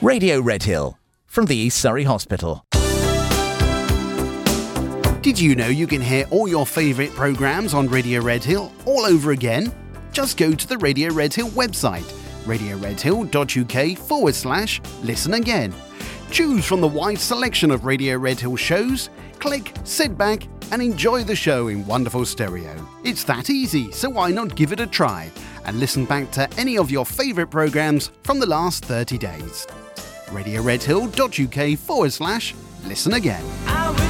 Radio Redhill from the East Surrey Hospital. Did you know you can hear all your favourite programmes on Radio Redhill all over again? Just go to the Radio Redhill website, radioredhill.uk/listen again. Choose from the wide selection of Radio Redhill shows, click, sit back and enjoy the show in wonderful stereo. It's that easy, so why not give it a try and listen back to any of your favourite programmes from the last 30 days. radioredhill.uk/listen again.